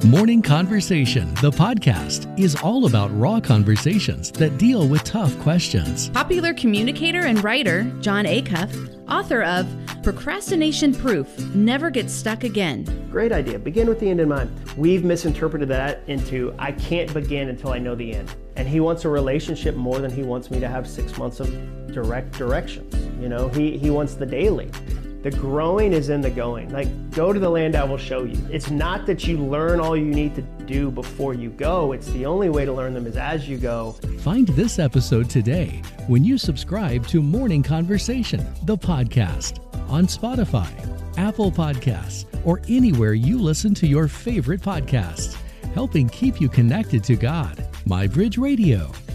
Morning Conversation, the podcast, is all about raw conversations that deal with tough questions. Popular communicator and writer Jon Acuff, author of Procrastination Proof, Never Get Stuck Again. Great idea. Begin with the end in mind. We've misinterpreted that into, I can't begin until I know the end. And he wants a relationship more than he wants me to have 6 months of direct directions. You know, he wants the daily. The growing is in the going. Like, go to the land I will show you. It's not that you learn all you need to do before you go. It's the only way to learn them is as you go. Find this episode today when you subscribe to Morning Conversation, the podcast, on Spotify, Apple Podcasts, or anywhere you listen to your favorite podcasts, helping keep you connected to God. MyBridge Radio.